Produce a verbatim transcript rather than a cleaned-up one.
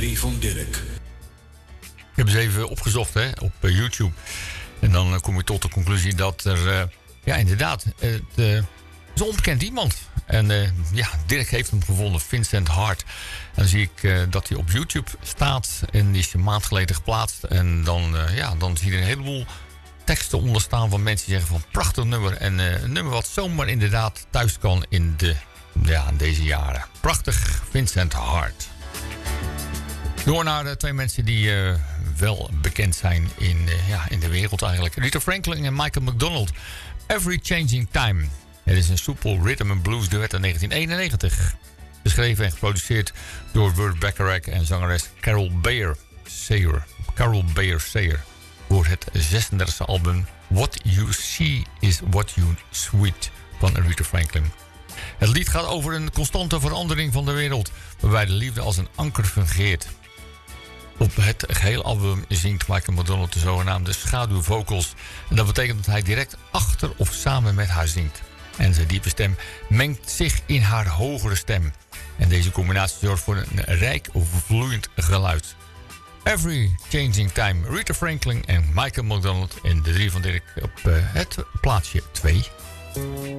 drie van Dirk. Ik heb eens even opgezocht hè, op uh, YouTube. En dan uh, kom je tot de conclusie dat er... Uh, ja, inderdaad, uh, het uh, is een onbekend iemand. En uh, ja, Dirk heeft hem gevonden, Vincent Hart. En dan zie ik uh, dat hij op YouTube staat. En die is een maand geleden geplaatst. En dan, uh, ja, dan zie je een heleboel teksten onder staan van mensen die zeggen van prachtig nummer. En uh, een nummer wat zomaar inderdaad thuis kan in, de, ja, in deze jaren. Prachtig, Vincent Hart. Door naar uh, twee mensen die uh, wel bekend zijn in, uh, ja, in de wereld eigenlijk. Rita Franklin en Michael McDonald. Every Changing Time. Het is een soepel rhythm and blues duet uit negentien eenennegentig. Geschreven en geproduceerd door Burt Bacharach en zangeres Carol Bayer Sayer. Carol Bayer Sayer. Voor het zesendertigste album What You See Is What You Sweet van Rita Franklin. Het lied gaat over een constante verandering van de wereld, waarbij de liefde als een anker fungeert. Op het gehele album zingt Michael McDonald de zogenaamde schaduwvocals. En dat betekent dat hij direct achter of samen met haar zingt. En zijn diepe stem mengt zich in haar hogere stem. En deze combinatie zorgt voor een rijk of vloeiend geluid. Every Changing Time, Rita Franklin en Michael McDonald in de drie van Dirk op uh, het plaatsje twee.